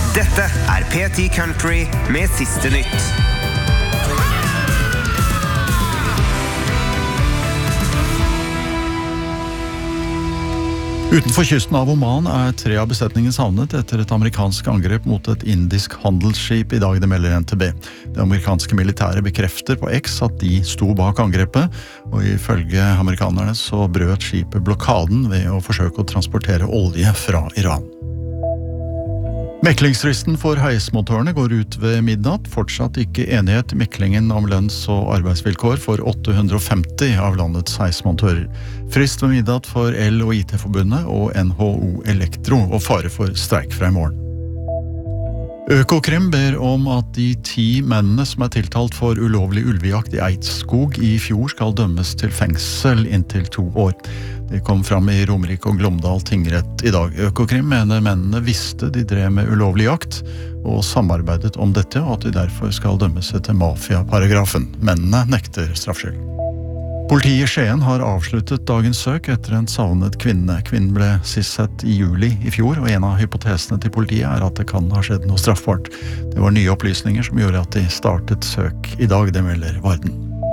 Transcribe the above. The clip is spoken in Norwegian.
Dette P10 Country med siste nytt. Utenfor kysten av Oman 3 av besetningen savnet etter et amerikansk angrep mot et indisk handelsskip I dag, det melder NTB. Det amerikanske militæret bekrefter på X at de sto bak angrepet, og ifølge amerikanerne så brøt skipet blokaden ved å forsøke å transportere olje fra Iran. Meklingsfristen for heismontørene går ut ved midnatt, fortsatt ikke enighet I meklingen om lønns- og arbeidsvilkår for 850 av landets heismontører. Frist ved midnatt for El- og IT-forbundet og NHO Elektro, og fare for streik fra I morgen. Økokrim ber om at de 10 mennene som tiltalt for ulovlig ulvejakt I Eidskog I fjor skal dømmes til fengsel inntil 2 år. Det kom fram I Romerike og Glåmdal tingrett I dag. Økokrim mener mennene visste de drev med ulovlig jakt og samarbeidet om dette, og at de derfor skal dømmes etter mafiaparagrafen. Mennene nekter straffskyld. Politiet I Skien har avsluttet dagens søk etter en savnet kvinne. Kvinnen ble sist sett I juli I fjor, og en av hypotesene til politiet at det kan ha skjedd noe straffbart. Det var nye opplysninger som gjorde at de startet søk I dag, det melder Varden.